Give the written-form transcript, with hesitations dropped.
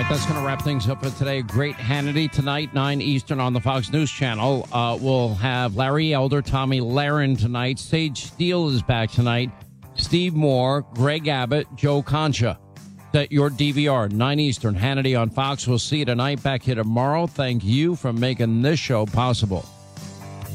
right, that's going to wrap things up for today. Great Hannity tonight, 9 Eastern on the Fox News Channel. We'll have Larry Elder, Tommy Lahren tonight. Sage Steele is back tonight. Steve Moore, Greg Abbott, Joe Concha. Set your DVR, 9 Eastern, Hannity on Fox. We'll see you tonight. Back here tomorrow. Thank you for making this show possible.